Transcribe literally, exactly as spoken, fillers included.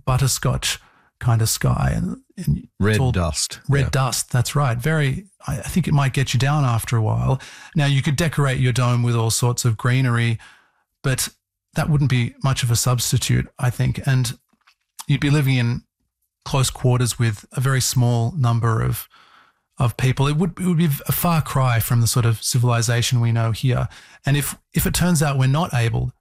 butterscotch kind of sky. And, and red all, dust. Red yeah. dust, that's right. Very, I, I think it might get you down after a while. Now, you could decorate your dome with all sorts of greenery, but that wouldn't be much of a substitute, I think. And you'd be living in close quarters with a very small number of of people. It would it would be a far cry from the sort of civilization we know here. And if if it turns out we're not able